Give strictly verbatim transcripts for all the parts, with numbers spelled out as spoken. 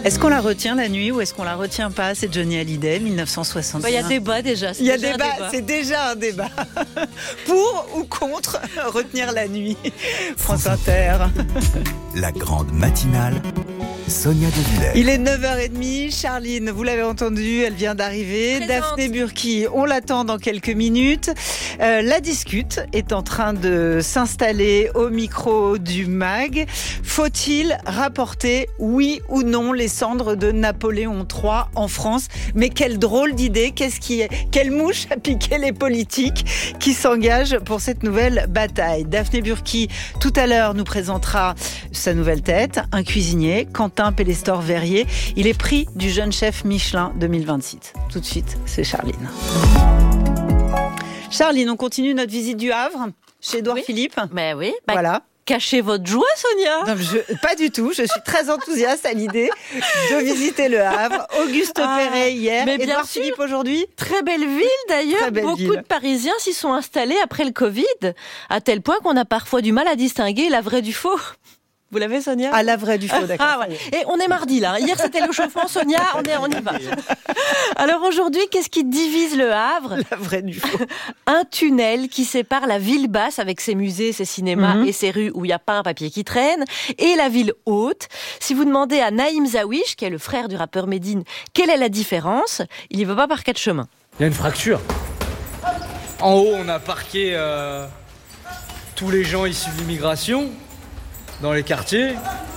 Est-ce qu'on la retient la nuit ou est-ce qu'on la retient pas? C'est Johnny Hallyday, dix-neuf cent soixante et un. Il bah, y a débat déjà. Il y a débat, débat. C'est déjà un débat. Pour ou contre retenir la nuit? France Inter. La grande matinale, Sonia De Villers. Il est neuf heures trente, Charline, vous l'avez entendu, elle vient d'arriver. Présente. Daphné Burki, on l'attend dans quelques minutes. Euh, la discute est en train de s'installer au micro du mag. Faut-il rapporter, oui ou non, les cendres de Napoléon trois en France? Mais quelle drôle d'idée, qu'est-ce qui est, quelle mouche a piqué les politiques qui s'engagent pour cette nouvelle bataille. Daphné Burki, tout à l'heure, nous présentera sa nouvelle tête, un cuisinier, Quentin Pellestor-Verrier. Il est prix du jeune chef Michelin deux mille vingt-six. Tout de suite, c'est Charline. Charline, on continue notre visite du Havre chez Édouard oui. Philippe. Mais oui, bah, voilà. Cachez votre joie, Sonia. Non, je, pas du tout, je suis très enthousiaste à l'idée de visiter le Havre. Auguste ah, Perret hier, mais Édouard Philippe aujourd'hui. Très belle ville d'ailleurs, belle beaucoup ville. de Parisiens s'y sont installés après le Covid, à tel point qu'on a parfois du mal à distinguer la vraie du faux. Vous l'avez, Sonia? Ah, la vraie du faux, d'accord. Ah, ouais. Et on est mardi, là. Hier, c'était le chauffement, Sonia, on, est, on y va. Alors aujourd'hui, qu'est-ce qui divise le Havre? La vraie du faux. Un tunnel qui sépare la ville basse, avec ses musées, ses cinémas mm-hmm. et ses rues où il n'y a pas un papier qui traîne, et la ville haute. Si vous demandez à Naïm Zawish, qui est le frère du rappeur Médine, quelle est la différence, il n'y va pas par quatre chemins. Il y a une fracture. En haut, on a parqué euh, tous les gens issus de l'immigration dans les quartiers,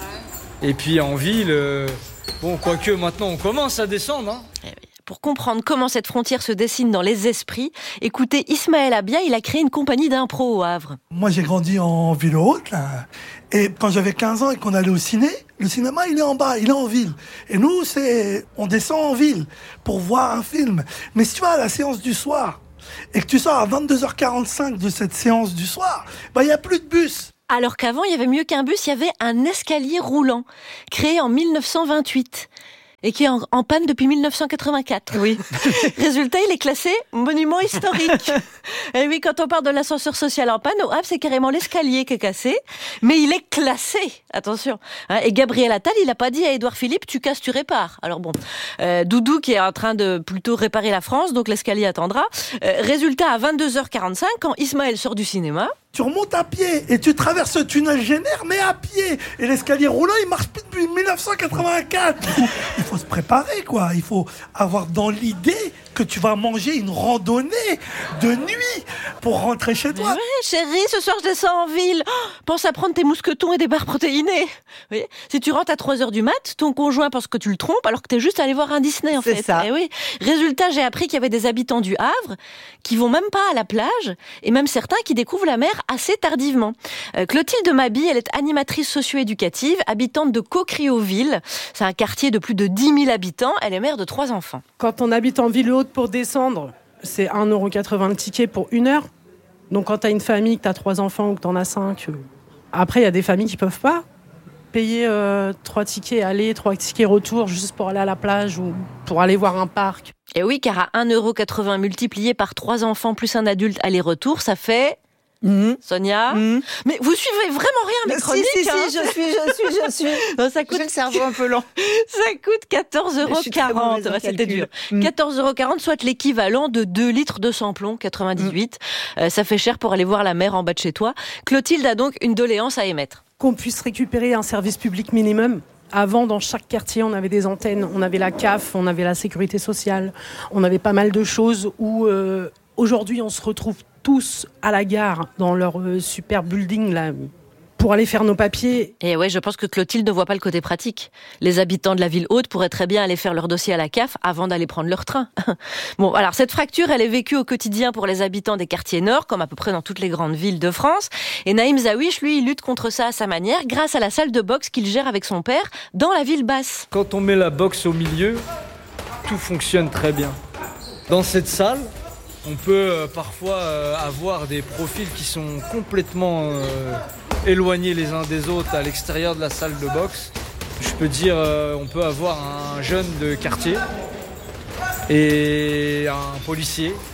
et puis en ville, euh, bon, quoique maintenant on commence à descendre. Hein. Pour comprendre comment cette frontière se dessine dans les esprits, écoutez Ismaël Abia, il a créé une compagnie d'impro au Havre. Moi j'ai grandi en ville haute, là, et quand j'avais quinze ans et qu'on allait au ciné, le cinéma il est en bas, il est en ville. Et nous, c'est, on descend en ville pour voir un film. Mais si tu vas à la séance du soir, et que tu sors à vingt-deux heures quarante-cinq de cette séance du soir, bah il n'y a plus de bus. Alors qu'avant, il y avait mieux qu'un bus, il y avait un escalier roulant, créé en mille neuf cent vingt-huit, et qui est en, en panne depuis mille neuf cent quatre-vingt-quatre. Oui. Résultat, il est classé monument historique. Et oui, quand on parle de l'ascenseur social en panne, au Havre, c'est carrément l'escalier qui est cassé, mais il est classé. Attention. Et Gabriel Attal, il n'a pas dit à Édouard Philippe, tu casses, tu répares. Alors bon, euh, Doudou qui est en train de plutôt réparer la France, donc l'escalier attendra. Euh, résultat, à vingt-deux heures quarante-cinq, quand Ismaël sort du cinéma, tu remontes à pied et tu traverses le tunnel Génère, mais à pied. Et l'escalier roulant, il marche plus depuis mille neuf cent quatre-vingt-quatre. Il faut se préparer, quoi. Il faut avoir dans l'idée que tu vas manger une randonnée de nuit pour rentrer chez toi. Mais ouais, chérie, ce soir je descends en ville. Oh, pense à prendre tes mousquetons et des barres protéinées. Oui. Si tu rentres à trois heures du mat, ton conjoint pense que tu le trompes alors que t'es juste allé voir un Disney en C'est fait. ça. Et oui. Résultat, j'ai appris qu'il y avait des habitants du Havre qui vont même pas à la plage et même certains qui découvrent la mer assez tardivement. Euh, Clotilde Mabi, elle est animatrice socio-éducative, habitante de Cocrioville. C'est un quartier de plus de dix mille habitants. Elle est mère de trois enfants. Quand on habite en ville haute pour descendre, c'est un euro quatre-vingts le ticket pour une heure. Donc quand tu as une famille, que tu as trois enfants ou que tu en as cinq, euh... après il y a des familles qui peuvent pas payer euh, trois tickets aller, trois tickets retour juste pour aller à la plage ou pour aller voir un parc. Et oui, car à un euro quatre-vingts multiplié par trois enfants plus un adulte aller-retour, ça fait... Mmh. Sonia, mmh. Mais vous suivez vraiment rien mes chroniques. Si, si, hein. si, je suis, je suis, je suis. Non, ça coûte... J'ai le cerveau un peu lent. Ça coûte quatorze euros quarante. Ouais, c'était dur. Mmh. quatorze euros quarante, soit l'équivalent de deux litres de sans-plomb, quatre-vingt-dix-huit. Mmh. Euh, ça fait cher pour aller voir la mer en bas de chez toi. Clotilde a donc une doléance à émettre. Qu'on puisse récupérer un service public minimum. Avant, dans chaque quartier, on avait des antennes, on avait la C A F, on avait la sécurité sociale, on avait pas mal de choses où euh, aujourd'hui on se retrouve tous à la gare dans leur euh, super building là pour aller faire nos papiers. Et ouais, je pense que Clotilde ne voit pas le côté pratique. Les habitants de la ville haute pourraient très bien aller faire leur dossier à la C A F avant d'aller prendre leur train. Bon, alors cette fracture, elle est vécue au quotidien pour les habitants des quartiers nord, comme à peu près dans toutes les grandes villes de France. Et Naïm Zawish, lui, il lutte contre ça à sa manière, grâce à la salle de boxe qu'il gère avec son père dans la ville basse. Quand on met la boxe au milieu, tout fonctionne très bien. Dans cette salle, on peut euh, parfois euh, avoir des profils qui sont complètement euh, éloignés les uns des autres à l'extérieur de la salle de boxe. Je peux dire, euh, on peut avoir un jeune de quartier et un policier qui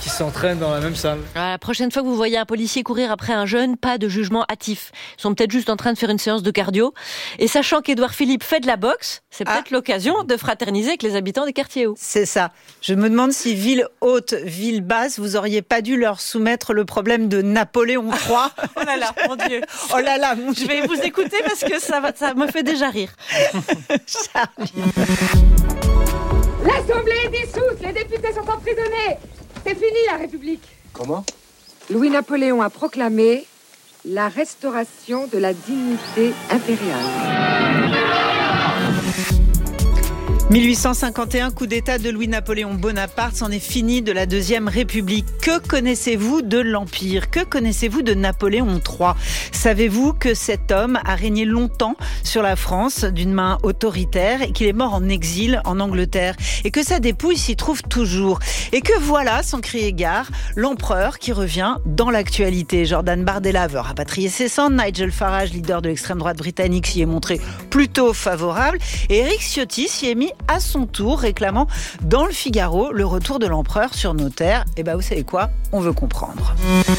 qui s'entraînent dans la même salle. La prochaine fois que vous voyez un policier courir après un jeune, pas de jugement hâtif. Ils sont peut-être juste en train de faire une séance de cardio. Et sachant qu'Édouard Philippe fait de la boxe, c'est peut-être ah. l'occasion de fraterniser avec les habitants des quartiers hauts. C'est ça. Je me demande si ville haute, ville basse, vous auriez pas dû leur soumettre le problème de Napoléon trois. Oh là là, mon Dieu. Oh là là, mon Dieu. Je vais vous écouter parce que ça, va, ça me fait déjà rire. Charlie. L'Assemblée est dissoute, les députés sont emprisonnés. C'est fini la République. Comment ? Louis-Napoléon a proclamé la restauration de la dignité impériale. mille huit cent cinquante et un, coup d'État de Louis-Napoléon Bonaparte, c'en est fini de la Deuxième République. Que connaissez-vous de l'Empire ? Que connaissez-vous de Napoléon trois ? Savez-vous que cet homme a régné longtemps sur la France d'une main autoritaire et qu'il est mort en exil en Angleterre et que sa dépouille s'y trouve toujours ? Et que voilà, sans crier gare, l'empereur qui revient dans l'actualité. Jordan Bardella veut rapatrier ses cendres, Nigel Farage, leader de l'extrême droite britannique, s'y est montré plutôt favorable et Éric Ciotti s'y est mis à son tour, réclamant dans le Figaro le retour de l'empereur sur nos terres. Et ben vous savez quoi ? On veut comprendre.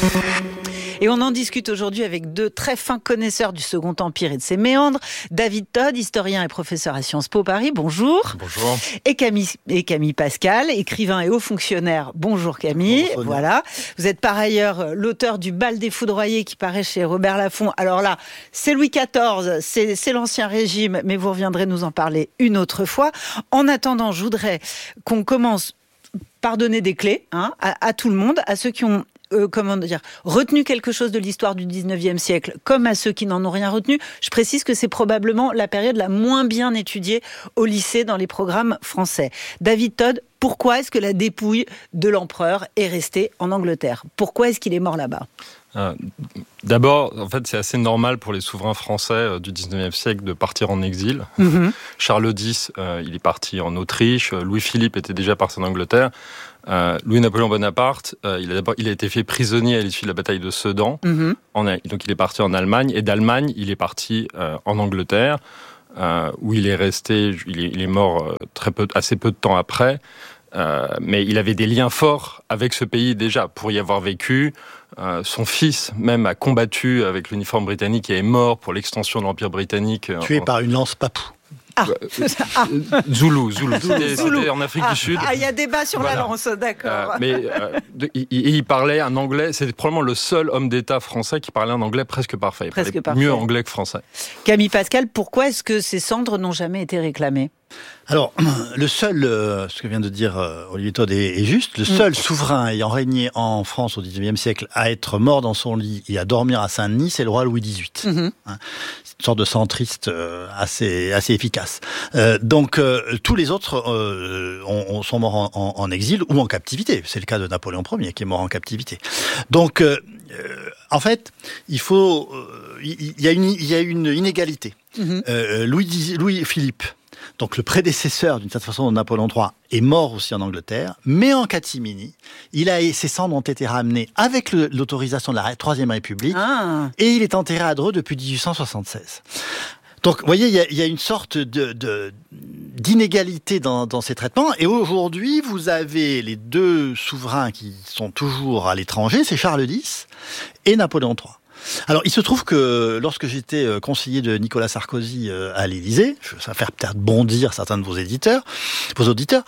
Et on en discute aujourd'hui avec deux très fins connaisseurs du Second Empire et de ses méandres. David Todd, historien et professeur à Sciences Po Paris, bonjour. Bonjour. Et Camille, et Camille Pascal, écrivain et haut fonctionnaire. Bonjour Camille. Bonjour, voilà. Vous êtes par ailleurs l'auteur du Bal des foudroyés qui paraît chez Robert Laffont. Alors là, c'est Louis quatorze, c'est, c'est l'Ancien Régime, mais vous reviendrez nous en parler une autre fois. En attendant, je voudrais qu'on commence par donner des clés hein, à, à tout le monde, à ceux qui ont Euh, comment dire, retenu quelque chose de l'histoire du dix-neuvième siècle, comme à ceux qui n'en ont rien retenu. Je précise que c'est probablement la période la moins bien étudiée au lycée dans les programmes français. David Todd, pourquoi est-ce que la dépouille de l'empereur est restée en Angleterre ? Pourquoi est-ce qu'il est mort là-bas ? Euh, d'abord, en fait, c'est assez normal pour les souverains français euh, du dix-neuvième siècle de partir en exil. Mm-hmm. Charles X, euh, il est parti en Autriche. Louis-Philippe était déjà parti en Angleterre. Euh, Louis-Napoléon Bonaparte, euh, il, a d'abord, il a été fait prisonnier à l'issue de la bataille de Sedan. Mm-hmm. En, donc, il est parti en Allemagne. Et d'Allemagne, il est parti euh, en Angleterre, euh, où il est resté. Il est, il est mort euh, très peu, assez peu de temps après. Euh, mais il avait des liens forts avec ce pays déjà, pour y avoir vécu. Euh, son fils même a combattu avec l'uniforme britannique et est mort pour l'extension de l'Empire britannique. Tué en... par une lance papou. Ah. ah. Zoulou, Zoulou. C'était, c'était en Afrique ah. du Sud. Ah, il y a débat sur voilà. la lance, d'accord. Euh, mais euh, de, il, il parlait un anglais, c'était probablement le seul homme d'État français qui parlait un anglais presque parfait. Il presque parlait parfait. Mieux anglais que français. Camille Pascal, pourquoi est-ce que ces cendres n'ont jamais été réclamées ? Alors, le seul, euh, ce que vient de dire euh, Olivier Todd est, est juste, le seul mmh. souverain ayant régné en France au dix-neuvième siècle à être mort dans son lit et à dormir à Saint-Denis, c'est le roi Louis dix-huit. Mmh. Hein, c'est une sorte de centriste euh, assez, assez efficace. Euh, donc, euh, tous les autres euh, on, on sont morts en, en, en exil ou en captivité. C'est le cas de Napoléon Ier qui est mort en captivité. Donc, euh, euh, en fait, il faut, euh, il y a une, il y a une inégalité. Mmh. Euh, Louis, Louis-Philippe, donc le prédécesseur d'une certaine façon de Napoléon trois, est mort aussi en Angleterre, mais en catimini, il a, ses cendres ont été ramenées avec le, l'autorisation de la Troisième République, ah. et il est enterré à Dreux depuis dix-huit cent soixante-seize. Donc, vous voyez, il y a, il y a une sorte de, de, d'inégalité dans, dans ces traitements. Et aujourd'hui, vous avez les deux souverains qui sont toujours à l'étranger, c'est Charles X et Napoléon trois. Alors, il se trouve que lorsque j'étais conseiller de Nicolas Sarkozy à l'Élysée, ça va faire peut-être bondir certains de vos éditeurs, vos auditeurs,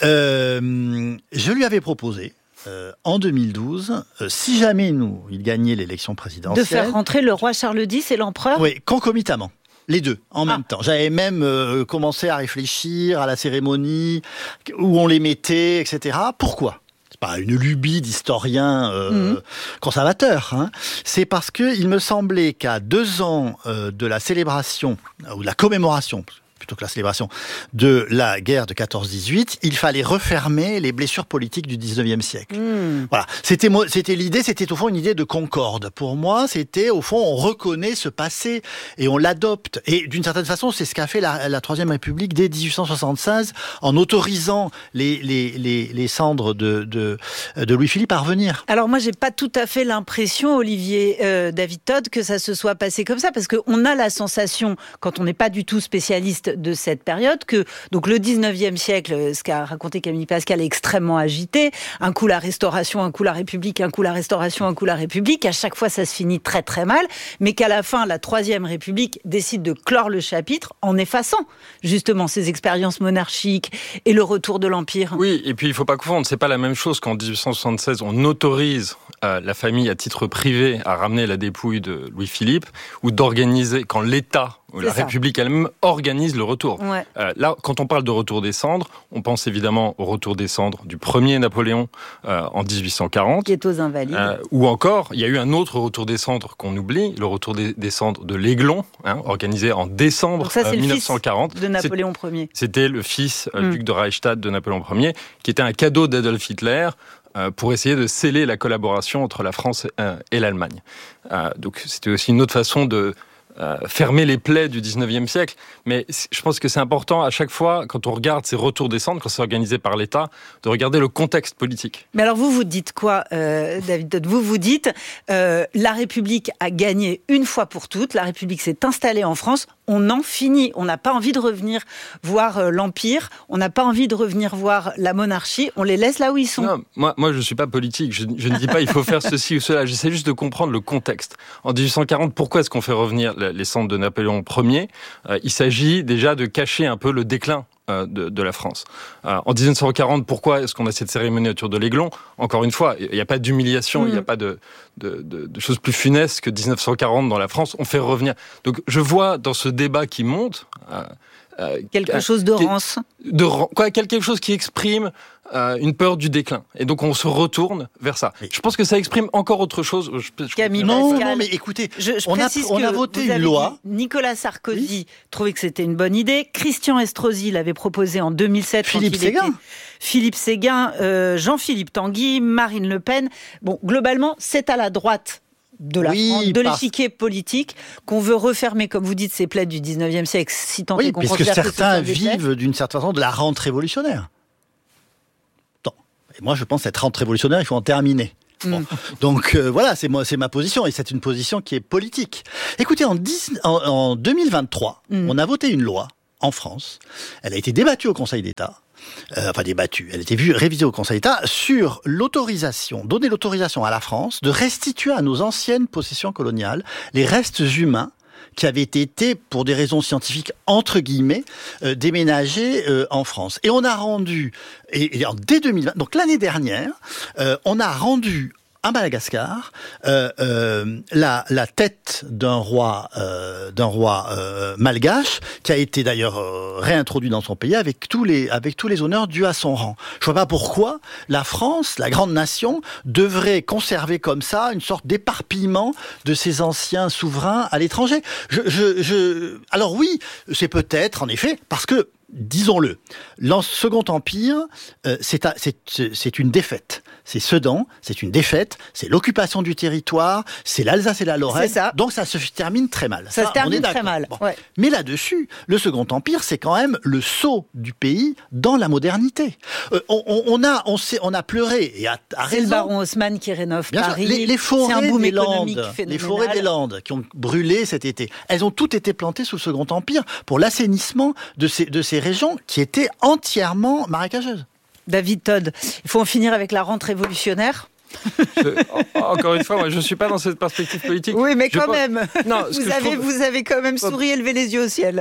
euh, je lui avais proposé, euh, en deux mille douze, euh, si jamais nous, il gagnait l'élection présidentielle... De faire rentrer le roi Charles X et l'empereur ? Oui, concomitamment. Les deux, en ah. même temps. J'avais même euh, commencé à réfléchir à la cérémonie, où on les mettait, et cetera. Pourquoi ? C'est pas une lubie d'historien euh, mmh. conservateur. Hein. C'est parce que il me semblait qu'à deux ans euh, de la célébration, ou de la commémoration, plutôt que la célébration, de la guerre de quatorze dix-huit, il fallait refermer les blessures politiques du dix-neuvième siècle. Mmh. Voilà. C'était, c'était l'idée, c'était au fond une idée de concorde. Pour moi, c'était au fond, on reconnaît ce passé et on l'adopte. Et d'une certaine façon, c'est ce qu'a fait la, la Troisième République dès dix-huit cent soixante-seize, en autorisant les, les, les, les cendres de, de, de Louis-Philippe à revenir. Alors moi, j'ai pas tout à fait l'impression, Olivier, euh, David Todd, que ça se soit passé comme ça, parce qu'on a la sensation, quand on n'est pas du tout spécialiste spécialiste de cette période que donc le dix-neuvième siècle, ce qu'a raconté Camille Pascal, est extrêmement agité. Un coup la Restauration, un coup la République, un coup la Restauration, un coup la République. À chaque fois, ça se finit très très mal, mais qu'à la fin, la Troisième République décide de clore le chapitre en effaçant justement ces expériences monarchiques et le retour de l'Empire. Oui, et puis il ne faut pas confondre, c'est pas la même chose qu'en dix-huit cent soixante-seize, on autorise euh, la famille à titre privé à ramener la dépouille de Louis-Philippe, ou d'organiser, quand l'État, ou la ça. République elle-même, organise le retour. Ouais. Euh, là, quand on parle de retour des cendres, on pense évidemment au retour des cendres du premier Napoléon euh, en dix-huit cent quarante. Qui est aux Invalides. Euh, ou encore, il y a eu un autre retour des cendres qu'on oublie, le retour des, des cendres de l'Aiglon, hein, organisé en décembre Donc ça, c'est euh, le mille neuf cent quarante. fils de Napoléon Ier. C'était le fils, euh, Mm. duc de Reichstadt de Napoléon Ier, qui était un cadeau d'Adolf Hitler euh, pour essayer de sceller la collaboration entre la France euh, et l'Allemagne. Euh, donc c'était aussi une autre façon de euh, fermer les plaies du dix-neuvième siècle. Mais je pense que c'est important à chaque fois, quand on regarde ces retours des cendres, quand c'est organisé par l'État, de regarder le contexte politique. Mais alors vous, vous dites quoi, euh, David Todd ? Vous vous dites, euh, la République a gagné une fois pour toutes, la République s'est installée en France, on en finit. On n'a pas envie de revenir voir euh, l'Empire, on n'a pas envie de revenir voir la monarchie, on les laisse là où ils sont. Non, moi, moi je ne suis pas politique, je, je ne dis pas il faut faire ceci ou cela, j'essaie juste de comprendre le contexte. En dix-huit cent quarante, pourquoi est-ce qu'on fait revenir les cendres de Napoléon Ier ? euh, Il s'agit déjà de cacher un peu le déclin euh, de, de la France. Euh, en dix-neuf cent quarante, pourquoi est-ce qu'on a cette cérémonie autour de l'Aiglon ? Encore une fois, il n'y a pas d'humiliation, il mmh. n'y a pas de, de, de, de choses plus funestes que dix-neuf cent quarante dans la France, on fait revenir. Donc je vois dans ce débat qui monte... Euh, Euh, quelque chose de rance. De, quoi, quelque chose qui exprime euh, une peur du déclin. Et donc on se retourne vers ça. Je pense que ça exprime encore autre chose. Je, je... Camille non, Pascal, non, mais écoutez, je, je on, a, on a voté une loi. Nicolas Sarkozy oui. trouvait que c'était une bonne idée. Christian Estrosi l'avait proposé en deux mille sept. Philippe Séguin. Était... Philippe Séguin, euh, Jean-Philippe Tanguy, Marine Le Pen. Bon, globalement, c'est à la droite de la oui, France, de parce... l'échiquier politique qu'on veut refermer, comme vous dites, ces plaies du dix-neuvième siècle, si tant oui, est qu'on puisque considère certains que ce sont des vivent d'une certaine façon de la rente révolutionnaire. Bon. Et moi, je pense que cette rente révolutionnaire, il faut en terminer. Bon. Mm. Donc euh, voilà, c'est, moi, c'est ma position, et c'est une position qui est politique. Écoutez, en, dix, en, en deux mille vingt-trois, mm. on a voté une loi en France, elle a été débattue au Conseil d'État, Euh, enfin débattue, elle a été vue, révisée au Conseil d'État sur l'autorisation, donner l'autorisation à la France de restituer à nos anciennes possessions coloniales les restes humains qui avaient été, pour des raisons scientifiques, entre guillemets, euh, déménagés euh, en France. Et on a rendu, et, et dès deux mille vingt, donc l'année dernière, euh, on a rendu à Madagascar, euh, euh, la, la tête d'un roi, euh, d'un roi euh, malgache, qui a été d'ailleurs euh, réintroduit dans son pays avec tous les, avec tous les honneurs dus à son rang. Je vois pas pourquoi la France, la grande nation, devrait conserver comme ça une sorte d'éparpillement de ses anciens souverains à l'étranger. Je, je, je... Alors oui, c'est peut-être, en effet, parce que, disons-le, le Second Empire, euh, c'est, à, c'est, c'est une défaite. C'est Sedan, c'est une défaite, c'est l'occupation du territoire, c'est l'Alsace et la Lorraine. Ça. Donc ça se termine très mal. Ça, ça se termine très mal. Bon. Ouais. Mais là-dessus, le Second Empire, c'est quand même le saut du pays dans la modernité. Euh, on, on, on, a, on, sait, on a pleuré, et à, à c'est raison. le baron Haussmann qui rénove Bien Paris. Sûr, les, les forêts c'est un boom des économique Landes, phénoménal. les forêts des Landes qui ont brûlé cet été, elles ont toutes été plantées sous le Second Empire pour l'assainissement de ces, de ces régions qui étaient entièrement marécageuses. David Todd, il faut en finir avec la rente révolutionnaire. Je, encore une fois, moi, je ne suis pas dans cette perspective politique. Oui, mais je quand pense... même, non, vous, avez, trouve... vous avez quand même souri et levé les yeux au ciel.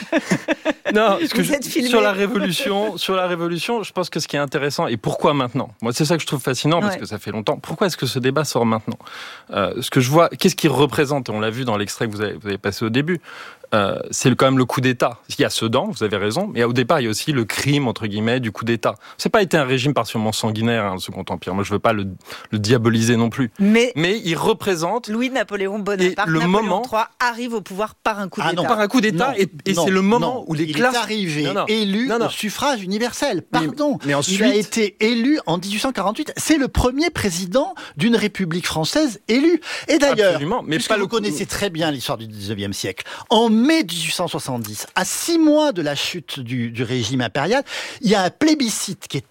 Non, ce que vous je... êtes filmé. Sur la révolution, sur la révolution, je pense que ce qui est intéressant, et pourquoi maintenant ? Moi, c'est ça que je trouve fascinant, parce ouais. que ça fait longtemps. Pourquoi est-ce que ce débat sort maintenant ? euh, Ce que je vois, qu'est-ce qu'il représente ? On l'a vu dans l'extrait que vous avez, vous avez passé au début. Euh, c'est quand même le coup d'État. Il y a Sedan, vous avez raison, mais au départ, il y a aussi le crime, entre guillemets, du coup d'État. Ça n'a pas été un régime particulièrement sanguinaire, hein, le Second Empire. Moi, je ne veux pas le, le diaboliser non plus. Mais, mais il représente... Louis-Napoléon Bonaparte, le Napoléon moment... trois, arrive au pouvoir par un coup ah d'État. Non, par un coup d'État, non, et, et non, c'est le moment non, où les il classes... Il est arrivé non, non, élu non, non. au suffrage universel. Pardon. Mais, mais ensuite... Il a été élu en dix-huit cent quarante-huit. C'est le premier président d'une république française élu. Et d'ailleurs, Absolument, mais puisque pas vous le... connaissez très bien l'histoire du dix-neuvième siècle, en mai dix-huit cent soixante-dix, à six mois de la chute du, du régime impérial, il y a un plébiscite qui est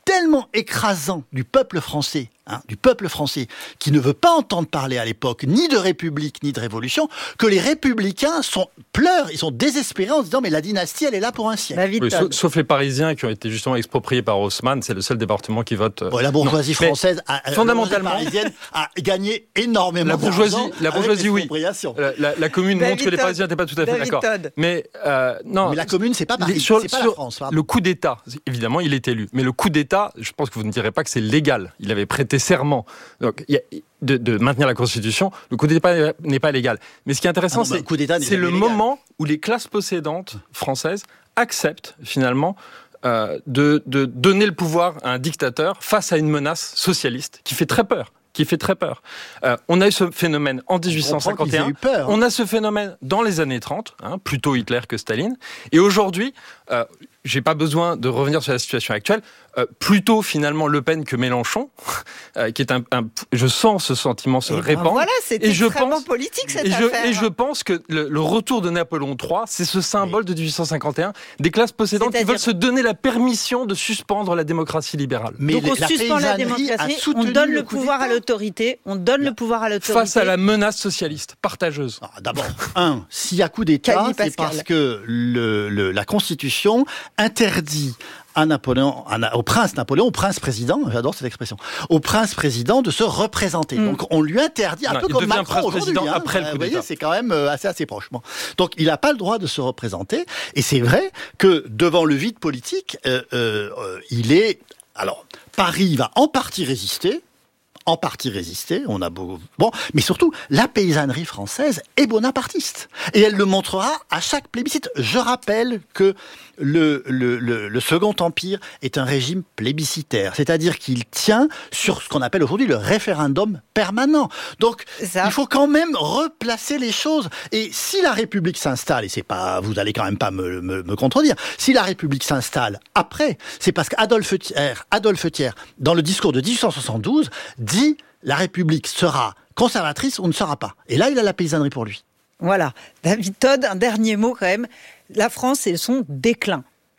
tellement écrasant du peuple français, hein, du peuple français, qui ne veut pas entendre parler à l'époque ni de république ni de révolution, que les républicains sont, pleurent, ils sont désespérés en se disant mais la dynastie, elle est là pour un siècle. Oui, sauf, sauf les Parisiens qui ont été justement expropriés par Haussmann, c'est le seul département qui vote. Bon, la bourgeoisie non, française, a, fondamentalement, la bourgeoisie parisienne a gagné énormément. La bourgeoisie, la bourgeoisie, oui. La, la, la commune David montre que les Parisiens n'étaient pas tout à fait David d'accord. Todd. Mais euh, non. Mais la commune, c'est pas Paris, sur, c'est pas sur la France. Pardon. Le coup d'État, évidemment, il est élu. Mais le coup d'État, je pense que vous ne direz pas que c'est légal. Il avait prêté serment. Donc, il y a, de, de maintenir la Constitution, le coup d'État n'est pas légal. Mais ce qui est intéressant, ah non, c'est, le c'est le légal. moment où les classes possédantes françaises acceptent finalement euh, de, de donner le pouvoir à un dictateur face à une menace socialiste qui fait très peur. qui fait très peur. Euh, on a eu ce phénomène en dix-huit cent cinquante et un, peur, hein. On a ce phénomène dans les années trente, hein, plutôt Hitler que Staline, et aujourd'hui, euh, j'ai pas besoin de revenir sur la situation actuelle, euh, plutôt finalement Le Pen que Mélenchon, euh, qui est un, un, je sens ce sentiment se et répandre. Ben voilà, c'est extrêmement politique cette et affaire. Je, et je pense que le, le retour de Napoléon trois, c'est ce symbole oui. de dix-huit cent cinquante et un, des classes possédantes C'est-à-dire... qui veulent se donner la permission de suspendre la démocratie libérale. Mais donc les, on la suspend la démocratie, on donne le, le pouvoir à l'autorité, on donne le pouvoir à l'autorité. Face à la menace socialiste, partageuse. Ah, d'abord, un, s'il y a coup d'État, c'est parce que le, le, la Constitution interdit à Napoléon, à, au prince Napoléon, au prince président, j'adore cette expression, au prince président de se représenter. Mm. Donc on lui interdit, un non, peu comme Macron aujourd'hui. Hein, après le coup vous voyez, c'est quand même assez assez proche. Bon. Donc il n'a pas le droit de se représenter. Et c'est vrai que devant le vide politique, euh, euh, il est. Alors Paris va en partie résister. En partie résister, on a beau... Bon, mais surtout, la paysannerie française est bonapartiste. Et elle le montrera à chaque plébiscite. Je rappelle que le, le, le, le Second Empire est un régime plébiscitaire. C'est-à-dire qu'il tient sur ce qu'on appelle aujourd'hui le référendum permanent. Donc, Ça. il faut quand même replacer les choses. Et si la République s'installe, et c'est pas, vous allez quand même pas me, me, me contredire, si la République s'installe après, c'est parce qu'Adolphe Thiers, Adolphe Thiers, dans le discours de dix-huit cent soixante-douze, dit la République sera conservatrice ou ne sera pas. Et là, il a la paysannerie pour lui. Voilà. David Todd, un dernier mot quand même. La France et son déclin.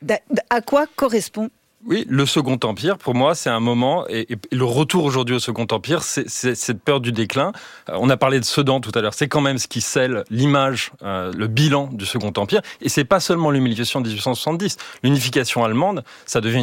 À quoi correspond ? Oui, le Second Empire, pour moi, c'est un moment, et, et le retour aujourd'hui au Second Empire, c'est, c'est cette peur du déclin. Euh, on a parlé de Sedan tout à l'heure, c'est quand même ce qui scelle l'image, euh, le bilan du Second Empire, et c'est pas seulement l'humiliation de dix-huit cent soixante-dix. L'unification allemande, ça devient